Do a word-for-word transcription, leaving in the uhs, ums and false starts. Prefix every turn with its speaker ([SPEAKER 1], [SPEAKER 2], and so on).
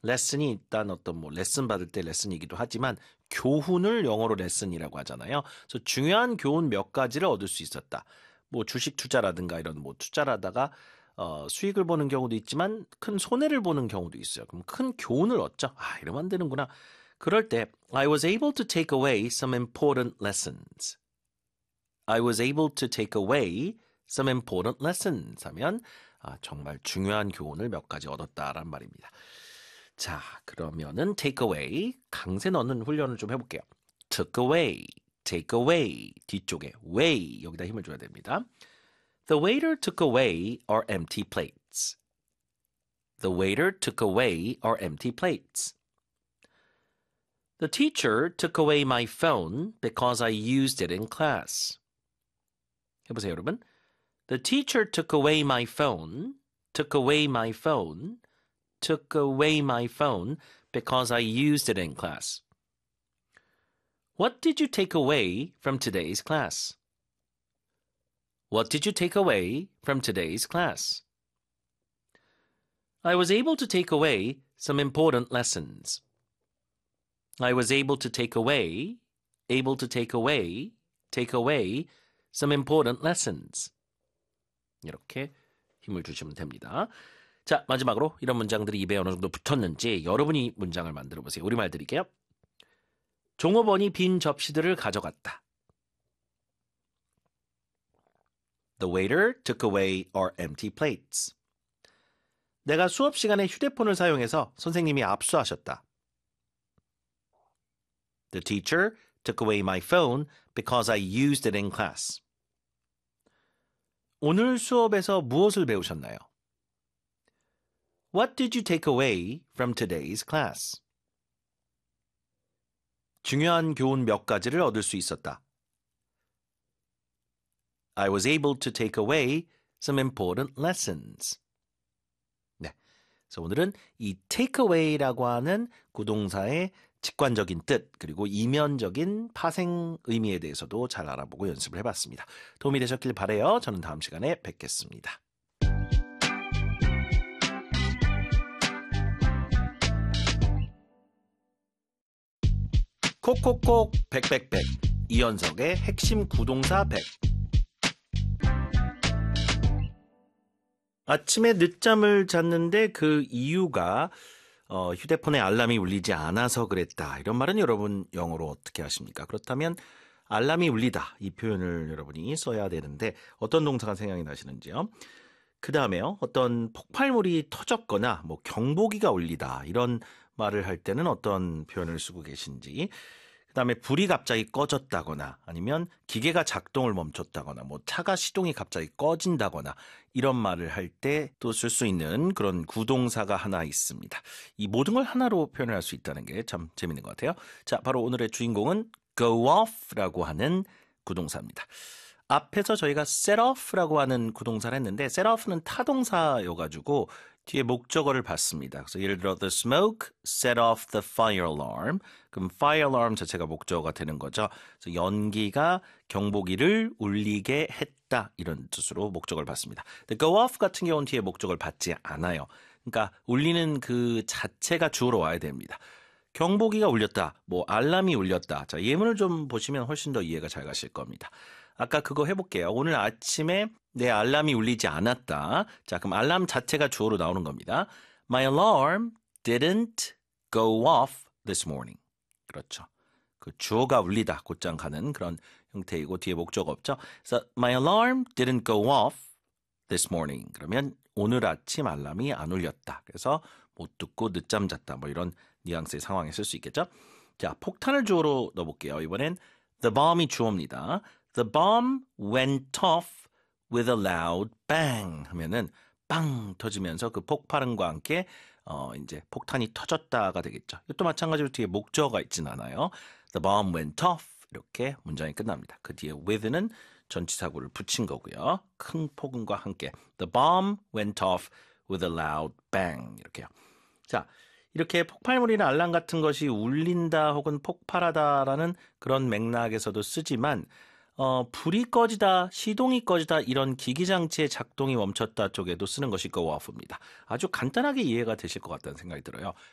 [SPEAKER 1] 레슨이 일단 어떤 뭐 레슨 받을 때 레슨이기도 하지만 교훈을 영어로 레슨이라고 하잖아요. 그래서 중요한 교훈 몇 가지를 얻을 수 있었다. 뭐 주식 투자라든가 이런 뭐 투자를 하다가 어, 수익을 보는 경우도 있지만 큰 손해를 보는 경우도 있어요. 그럼 큰 교훈을 얻죠. 아, 이러면 안 되는구나. 그럴 때 I was able to take away some important lessons. I was able to take away some important lessons 하면 아, 정말 중요한 교훈을 몇 가지 얻었다란 말입니다. 자, 그러면은 take away 강세 넣는 훈련을 좀 해볼게요. took away, take away 뒤쪽에 way 여기다 힘을 줘야 됩니다. The waiter took away our empty plates. The waiter took away our empty plates. The teacher took away my phone because I used it in class. 해보세요, 여러분. The teacher took away my phone, took away my phone, took away my phone because I used it in class. What did you take away from today's class? What did you take away from today's class? I was able to take away some important lessons. I was able to take away, able to take away, take away some important lessons. 이렇게 힘을 주시면 됩니다. 자, 마지막으로 이런 문장들이 입에 어느 정도 붙었는지 여러분이 문장을 만들어 보세요. 우리말 드릴게요. 종업원이 빈 접시들을 가져갔다. The waiter took away our empty plates. 내가 수업 시간에 휴대폰을 사용해서 선생님이 압수하셨다. The teacher took away my phone because I used it in class. 오늘 수업에서 무엇을 배우셨나요? What did you take away from today's class? 중요한 교훈 몇 가지를 얻을 수 있었다. I was able to take away some important lessons. 네, 그래서 오늘은 이 take away라고 하는 구동사의 직관적인 뜻 그리고 이면적인 파생 의미에 대해서도 잘 알아보고 연습을 해봤습니다. 도움이 되셨길 바라요. 저는 다음 시간에 뵙겠습니다. 콕콕콕 백백백 이연석의 핵심 구동사 백. 아침에 늦잠을 잤는데 그 이유가 어, 휴대폰에 알람이 울리지 않아서 그랬다. 이런 말은 여러분 영어로 어떻게 하십니까? 그렇다면 알람이 울리다 이 표현을 여러분이 써야 되는데 어떤 동사가 생각이 나시는지요? 그 다음에요. 어떤 폭발물이 터졌거나 뭐 경보기가 울리다 이런 말을 할 때는 어떤 표현을 쓰고 계신지 그 다음에 불이 갑자기 꺼졌다거나 아니면 기계가 작동을 멈췄다거나 뭐 차가 시동이 갑자기 꺼진다거나 이런 말을 할 때 또 쓸 수 있는 그런 구동사가 하나 있습니다. 이 모든 걸 하나로 표현을 할 수 있다는 게 참 재밌는 것 같아요. 자, 바로 오늘의 주인공은 go off라고 하는 구동사입니다. 앞에서 저희가 set off라고 하는 구동사를 했는데 set off는 타동사여가지고 뒤에 목적어를 받습니다. 그래서 예를 들어 the smoke set off the fire alarm. 그럼 fire alarm 자체가 목적어가 되는 거죠. 그래서 연기가 경보기를 울리게 했다 이런 뜻으로 목적어를 받습니다. 근데 go off 같은 경우는 뒤에 목적어를 받지 않아요. 그러니까 울리는 그 자체가 주어로 와야 됩니다. 경보기가 울렸다, 뭐 알람이 울렸다. 자, 예문을 좀 보시면 훨씬 더 이해가 잘 가실 겁니다. 아까 그거 해볼게요. 오늘 아침에 내 알람이 울리지 않았다. 자, 그럼 알람 자체가 주어로 나오는 겁니다. My alarm didn't go off this morning. 그렇죠. 그 주어가 울리다, 곧장 가는 그런 형태이고 뒤에 목적 없죠. 그래서 my alarm didn't go off this morning. 그러면 오늘 아침 알람이 안 울렸다. 그래서 못 듣고 늦잠 잤다. 뭐 이런 뉘앙스의 상황에 쓸 수 있겠죠. 자, 폭탄을 주어로 넣어볼게요. 이번엔 the bomb이 주어입니다. The bomb went off with a loud bang 하면은 빵 터지면서 그 폭발음과 함께 어 이제 폭탄이 터졌다가 되겠죠. 이것도 마찬가지로 뒤에 목적어가 있진 않아요. The bomb went off 이렇게 문장이 끝납니다. 그 뒤에 with는 전치사구를 붙인 거고요. 큰 폭음과 함께 The bomb went off with a loud bang 이렇게요. 자, 이렇게 폭발물이나 알람 같은 것이 울린다 혹은 폭발하다라는 그런 맥락에서도 쓰지만 어, 불이 꺼지다, 시동이 꺼지다 이런 기기장치의 작동이 멈췄다 쪽에도 쓰는 것이 go off입니다. 아주 간단하게 이해가 되실 것 같다는 생각이 들어요.